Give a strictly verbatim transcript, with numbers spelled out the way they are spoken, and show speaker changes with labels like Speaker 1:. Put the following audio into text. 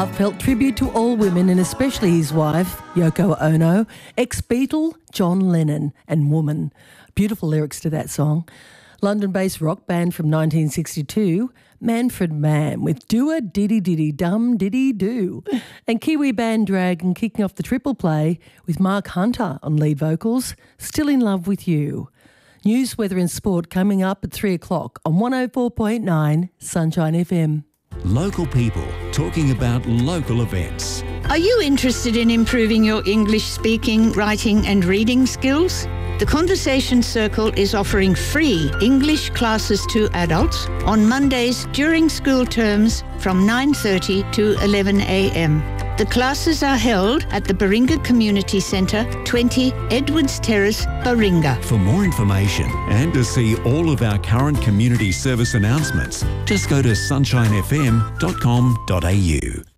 Speaker 1: Felt tribute to all women and especially his wife, Yoko Ono, ex-Beatle John Lennon and Woman. Beautiful lyrics to that song. London-based rock band from nineteen sixty-two, Manfred Mann with Do-a Diddy Diddy Dum Diddy Do. And Kiwi band Dragon kicking off the triple play with Mark Hunter on lead vocals, Still in Love with You. News, weather and sport coming up at three o'clock on one oh four point nine Sunshine F M.
Speaker 2: Local people talking about local events.
Speaker 3: Are you interested in improving your English speaking, writing and reading skills? The Conversation Circle is offering free English classes to adults on Mondays during school terms from nine thirty to eleven a m. The classes are held at the Baringa Community Centre, twenty Edwards Terrace, Baringa.
Speaker 2: For more information and to see all of our current community service announcements, just go to sunshine f m dot com dot a u.